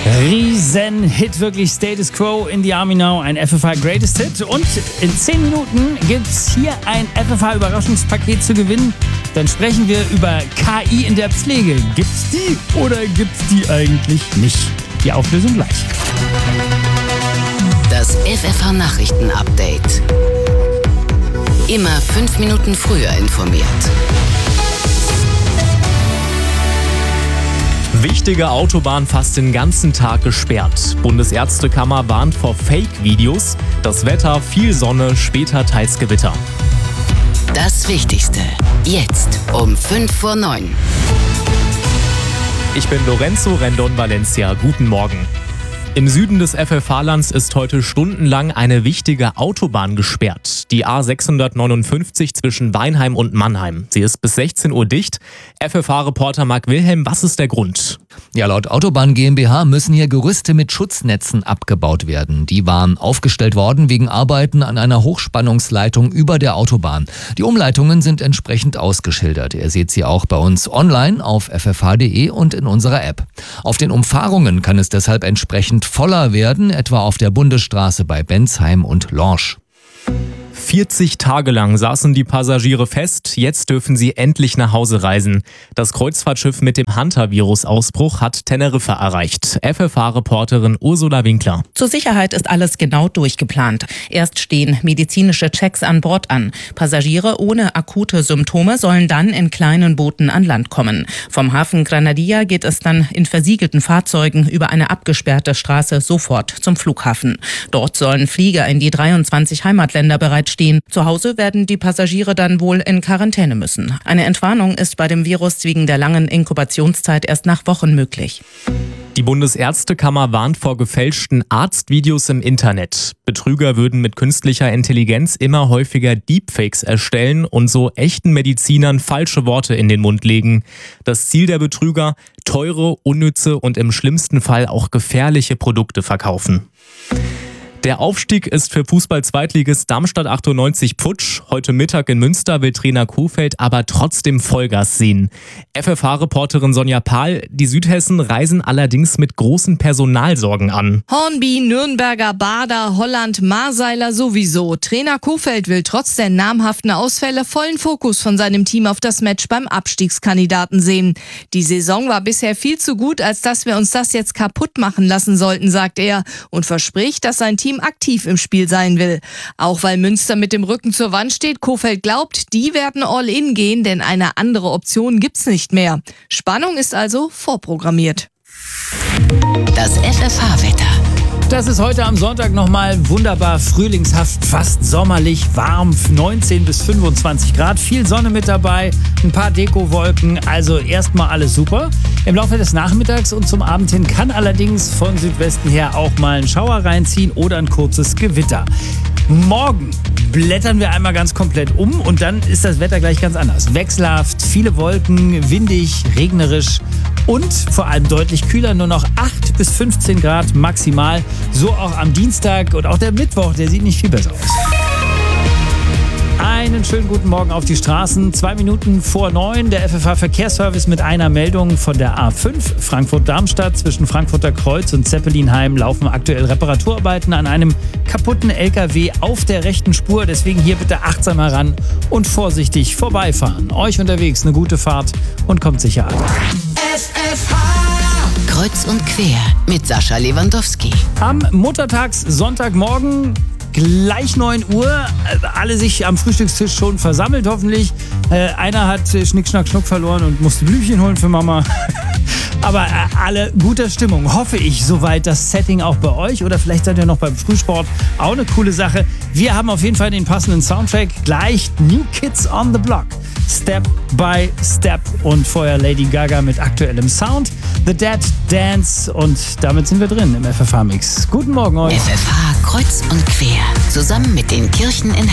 Riesen-Hit, wirklich. Status Quo, In the Army Now, ein FFH Greatest Hit. Und in 10 Minuten gibt's hier ein FFH-Überraschungspaket zu gewinnen. Dann sprechen wir über KI in der Pflege. Gibt's die oder gibt's die eigentlich nicht? Die Auflösung gleich. Das FFH-Nachrichten-Update. Immer 5 Minuten früher informiert. Wichtige Autobahn fast den ganzen Tag gesperrt. Bundesärztekammer warnt vor Fake-Videos. Das Wetter, viel Sonne, später teils Gewitter. Das Wichtigste. Jetzt um 8:55. Ich bin Lorenzo Rendon Valencia. Guten Morgen. Im Süden des FFH-Lands ist heute stundenlang eine wichtige Autobahn gesperrt. Die A659 zwischen Weinheim und Mannheim. Sie ist bis 16 Uhr dicht. FFH-Reporter Marc Wilhelm, was ist der Grund? Ja, laut Autobahn GmbH müssen hier Gerüste mit Schutznetzen abgebaut werden. Die waren aufgestellt worden wegen Arbeiten an einer Hochspannungsleitung über der Autobahn. Die Umleitungen sind entsprechend ausgeschildert. Ihr seht sie auch bei uns online auf ffh.de und in unserer App. Auf den Umfahrungen kann es deshalb entsprechend voller werden, etwa auf der Bundesstraße bei Bensheim und Lorsch. 40 Tage lang saßen die Passagiere fest, jetzt dürfen sie endlich nach Hause reisen. Das Kreuzfahrtschiff mit dem Hunter-Virus-Ausbruch hat Teneriffa erreicht. FFH-Reporterin Ursula Winkler. Zur Sicherheit ist alles genau durchgeplant. Erst stehen medizinische Checks an Bord an. Passagiere ohne akute Symptome sollen dann in kleinen Booten an Land kommen. Vom Hafen Granadilla geht es dann in versiegelten Fahrzeugen über eine abgesperrte Straße sofort zum Flughafen. Dort sollen Flieger in die 23 Heimatländer bereitstehen. Zu Hause werden die Passagiere dann wohl in Quarantäne müssen. Eine Entwarnung ist bei dem Virus wegen der langen Inkubationszeit erst nach Wochen möglich. Die Bundesärztekammer warnt vor gefälschten Arztvideos im Internet. Betrüger würden mit künstlicher Intelligenz immer häufiger Deepfakes erstellen und so echten Medizinern falsche Worte in den Mund legen. Das Ziel der Betrüger: teure, unnütze und im schlimmsten Fall auch gefährliche Produkte verkaufen. Der Aufstieg ist für Fußball-Zweitligist Darmstadt 98 futsch. Heute Mittag in Münster will Trainer Kohfeldt aber trotzdem Vollgas sehen. FFH-Reporterin Sonja Pahl: Die Südhessen reisen allerdings mit großen Personalsorgen an. Hornby, Nürnberger, Bader, Holland, Marseiler sowieso. Trainer Kohfeldt will trotz der namhaften Ausfälle vollen Fokus von seinem Team auf das Match beim Abstiegskandidaten sehen. Die Saison war bisher viel zu gut, als dass wir uns das jetzt kaputt machen lassen sollten, sagt er und verspricht, dass sein Team aktiv im Spiel sein will. Auch weil Münster mit dem Rücken zur Wand steht, Kohfeldt glaubt, die werden all in gehen, denn eine andere Option gibt's nicht mehr. Spannung ist also vorprogrammiert. Das FFH-Wetter. Das ist heute am Sonntag nochmal wunderbar frühlingshaft, fast sommerlich, warm, 19 bis 25 Grad, viel Sonne mit dabei, ein paar Dekowolken, also erstmal alles super. Im Laufe des Nachmittags und zum Abend hin kann allerdings von Südwesten her auch mal ein Schauer reinziehen oder ein kurzes Gewitter. Morgen blättern wir einmal ganz komplett um und dann ist das Wetter gleich ganz anders. Wechselhaft, viele Wolken, windig, regnerisch und vor allem deutlich kühler, nur noch 8 bis 15 Grad maximal. So auch am Dienstag und auch der Mittwoch, der sieht nicht viel besser aus. Einen schönen guten Morgen auf die Straßen. 2 Minuten vor 9, der FFH-Verkehrsservice mit einer Meldung von der A5 Frankfurt-Darmstadt. Zwischen Frankfurter Kreuz und Zeppelinheim laufen aktuell Reparaturarbeiten an einem kaputten LKW auf der rechten Spur. Deswegen hier bitte achtsam heran und vorsichtig vorbeifahren. Euch unterwegs eine gute Fahrt und kommt sicher an. Kreuz und quer mit Sascha Lewandowski. Am Muttertags-Sonntagmorgen gleich 9 Uhr, alle sich am Frühstückstisch schon versammelt hoffentlich. Einer hat Schnick, Schnack, Schnuck verloren und musste Blümchen holen für Mama. Aber alle guter Stimmung, hoffe ich, soweit das Setting auch bei euch. Oder vielleicht seid ihr noch beim Frühsport, auch eine coole Sache. Wir haben auf jeden Fall den passenden Soundtrack. Gleich New Kids on the Block. Step by Step und vorher Lady Gaga mit aktuellem Sound. The Dead Dance und damit sind wir drin im FFH-Mix. Guten Morgen euch. FFH Kreuz und quer. Zusammen mit den Kirchen in